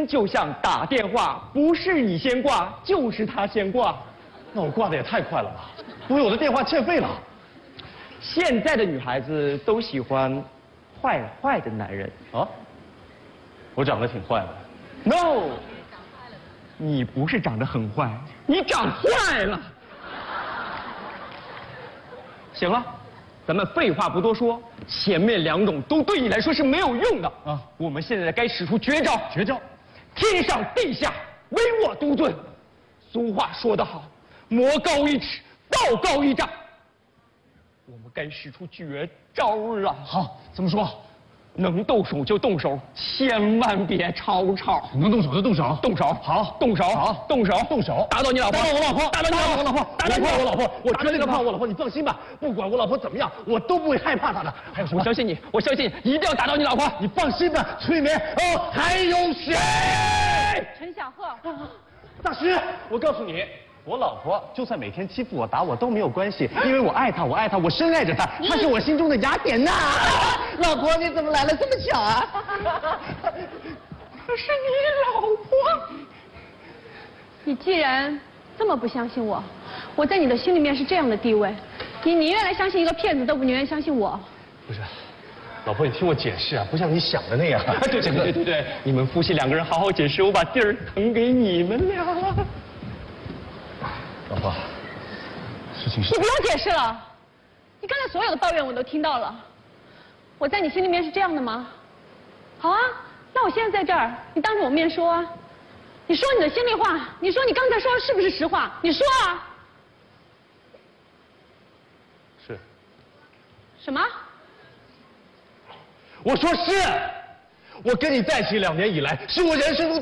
情就像打电话，不是你先挂，就是他先挂。 那我挂的也太快了吧？不会我的电话欠费了？ 现在的女孩子都喜欢坏坏的男人啊？我长得挺坏的。 No， 你不是长得很坏，你长坏了。行了，咱们废话不多说，前面两种都对你来说是没有用的啊。我们现在该使出绝招，绝招，天上地下唯我独尊。俗话说得好，魔高一尺，道高一丈。我们该使出绝招了。 好，怎么说？ 能动手就动手，千万别吵吵。 能动手就动手， 动手。好，动手。好，动手， 动手。 打倒你老婆， 打倒我老婆， 打倒你老婆， 打倒我老婆，我绝对能怕我老婆，你放心吧，不管我老婆怎么样，我都不会害怕她的。还有什么？ 我相信你，我相信一定要打倒你老婆。 你放心吧，催眠。哦，还有谁？ 陈小鹤， 大师，我告诉你。我老婆就算每天欺负我、打我都没有关系，因为我爱她，我爱她，我深爱着她，她是我心中的雅典娜。老婆，你怎么来了？这么巧啊！ 可是你老婆。 你既然这么不相信我，我在你的心里面是这样的地位，你宁愿来相信一个骗子，都不宁愿相信我。 不是，老婆，你听我解释啊，不像你想的那样。 对，你们夫妻两个人好好解释，我把地儿腾给你们俩。 老婆，事情是…… 你不用解释了，你刚才所有的抱怨我都听到了。我在你心里面是这样的吗？好啊，那我现在在这儿，你当着我面说啊，你说你的心里话，你说你刚才说的是不是实话？你说啊。 是。 什么？ 我说是。我跟你在一起2年以来，是我人生中